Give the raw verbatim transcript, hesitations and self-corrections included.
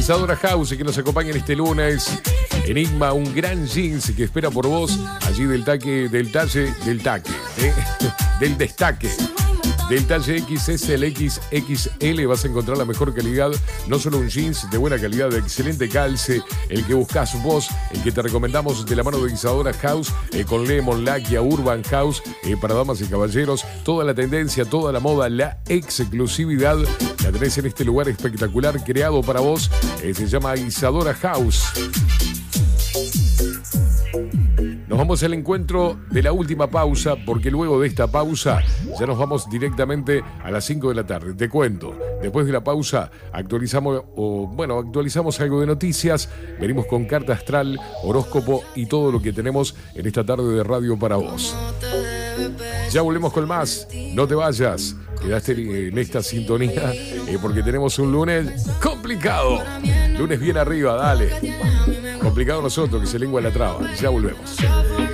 Isadora House, que nos acompaña en este lunes. Enigma, un gran jeans que espera por vos allí del taque, del talle, del taque, ¿eh? del destaque. Del talle X S L X X L vas a encontrar la mejor calidad, no solo un jeans de buena calidad, de excelente calce, el que buscas vos, el que te recomendamos de la mano de Isadora House, eh, con Lemon, Lakia, Urban House, eh, para damas y caballeros, toda la tendencia, toda la moda, la exclusividad, la tenés en este lugar espectacular creado para vos, eh, se llama Isadora House. Nos vamos al encuentro de la última pausa, porque luego de esta pausa ya nos vamos directamente a las cinco de la tarde. Te cuento, después de la pausa actualizamos, o bueno, actualizamos algo de noticias, venimos con carta astral, horóscopo y todo lo que tenemos en esta tarde de radio para vos. Ya volvemos con más, no te vayas, quedaste en esta sintonía eh, porque tenemos un lunes complicado, lunes bien arriba, dale. Complicado nosotros, que se lengua la traba. Ya volvemos.